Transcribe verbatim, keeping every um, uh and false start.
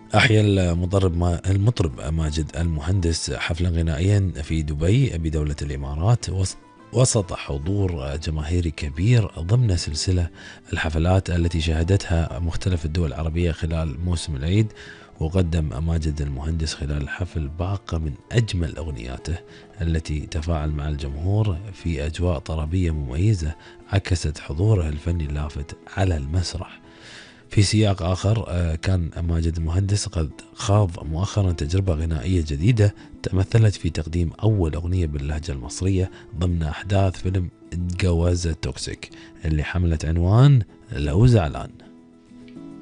أحيا المضرب ما المطرب ماجد المهندس حفلا غنائيا في دبي بدولة الإمارات وسط وسط حضور جماهيري كبير ضمن سلسلة الحفلات التي شهدتها مختلف الدول العربية خلال موسم العيد. وقدم ماجد المهندس خلال الحفل باقة من أجمل أغنياته التي تفاعل مع الجمهور في أجواء طربية مميزة عكست حضوره الفني اللافت على المسرح. في سياق آخر، آه، كان ماجد المهندس قد خاض مؤخرا تجربة غنائية جديدة تمثلت في تقديم أول أغنية باللهجة المصرية ضمن أحداث فيلم جوازة توكسيك اللي حملت عنوان لو زعلان.